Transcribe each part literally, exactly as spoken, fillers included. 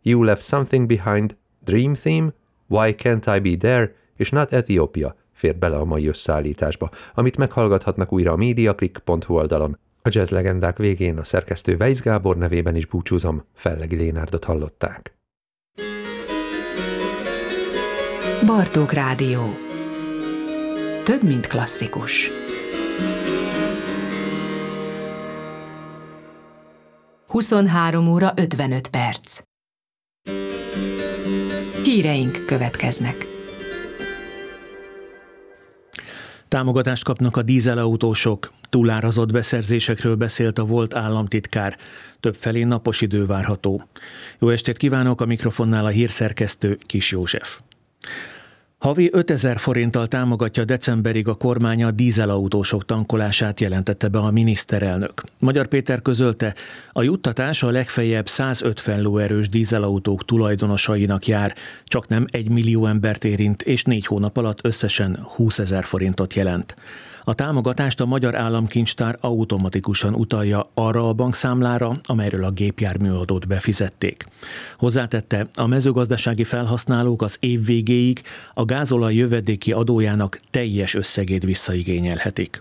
You Left Something Behind, Dream Theme, Why Can't I Be There és Not Ethiopia fér bele a mai összeállításba, amit meghallgathatnak újra a mediaclick pont hu oldalon. A jazz legendák végén a szerkesztő Weisz Gábor nevében is búcsúzom, Fellegi Lénárdot hallották. Bartók Rádió. Több, mint klasszikus. huszonhárom óra ötvenöt perc. Híreink következnek. Támogatást kapnak a dízelautósok. Túlárazott beszerzésekről beszélt a volt államtitkár. Többfelé napos idő várható. Jó estét kívánok, a mikrofonnál a hírszerkesztő Kis József. Havi ötezer forinttal támogatja decemberig a kormány a dízelautósok tankolását, jelentette be a miniszterelnök. Magyar Péter közölte, a juttatás a legfeljebb százötven lóerős dízelautók tulajdonosainak jár, csak nem egy millió embert érint, és négy hónap alatt összesen húszezer forintot jelent. A támogatást a Magyar Államkincstár automatikusan utalja arra a bankszámlára, amelyről a gépjárműadót befizették. Hozzátette, a mezőgazdasági felhasználók az év végéig a gázolaj jövedéki adójának teljes összegét visszaigényelhetik.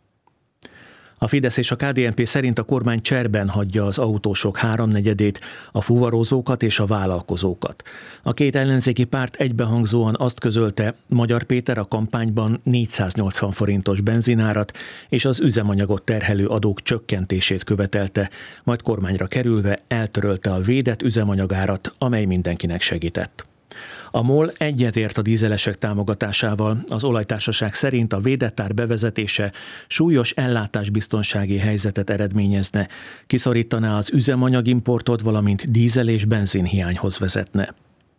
A Fidesz és a ká dé en pé szerint a kormány cserben hagyja az autósok háromnegyedét, a fuvarozókat és a vállalkozókat. A két ellenzéki párt egybehangzóan azt közölte, Magyar Péter a kampányban négyszáznyolcvan forintos benzinárat és az üzemanyagot terhelő adók csökkentését követelte, majd kormányra kerülve eltörölte a védett üzemanyagárat, amely mindenkinek segített. A MOL egyetért a dízelesek támogatásával. Az olajtársaság szerint a védett ár bevezetése súlyos ellátásbiztonsági helyzetet eredményezne, kiszorítaná az üzemanyagimportot, valamint dízel- és benzinhiányhoz vezetne.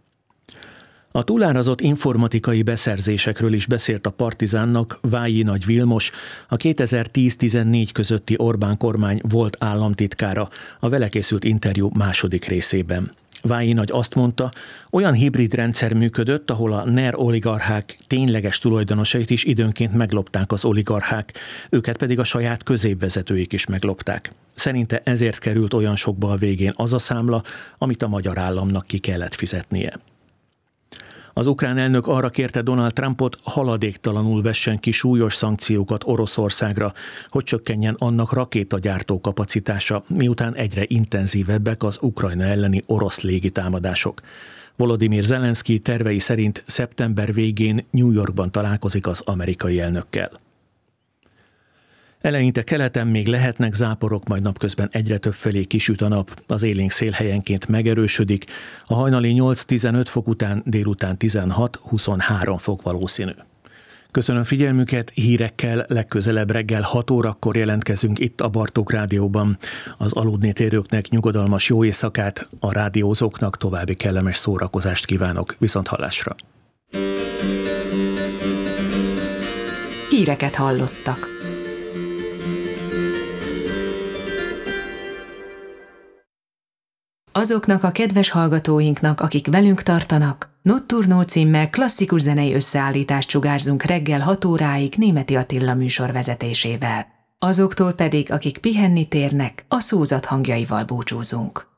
A túlárazott informatikai beszerzésekről is beszélt a Partizánnak Vályi Nagy Vilmos, a kétezer-tíz-tizennégy közötti Orbán kormány volt államtitkára, a vele készült interjú második részében. Vályi Nagy azt mondta, olyan hibrid rendszer működött, ahol a NER oligarchák tényleges tulajdonosait is időnként meglopták az oligarchák, őket pedig a saját középvezetőik is meglopták. Szerinte ezért került olyan sokba a végén az a számla, amit a magyar államnak ki kellett fizetnie. Az ukrán elnök arra kérte Donald Trumpot, haladéktalanul vessen ki súlyos szankciókat Oroszországra, hogy csökkenjen annak rakétagyártó kapacitása, miután egyre intenzívebbek az Ukrajna elleni orosz légitámadások. Volodymyr Zelenszky tervei szerint szeptember végén New Yorkban találkozik az amerikai elnökkel. Eleinte keleten még lehetnek záporok, majd napközben egyre több felé kisüt a nap, az élénk szél helyenként megerősödik, a hajnali nyolc-tizenöt fok után délután tizenhat-huszonhárom fok valószínű. Köszönöm figyelmüket, hírekkel legközelebb reggel hat órakor jelentkezünk itt a Bartók Rádióban. Az aludni térőknek nyugodalmas jó éjszakát, a rádiózóknak további kellemes szórakozást kívánok. Viszonthallásra! Híreket hallottak. Azoknak a kedves hallgatóinknak, akik velünk tartanak, Notturno címmel klasszikus zenei összeállítást sugárzunk reggel hat óráig Németi Attila műsor vezetésével. Azoktól pedig, akik pihenni térnek, a szózat hangjaival búcsúzunk.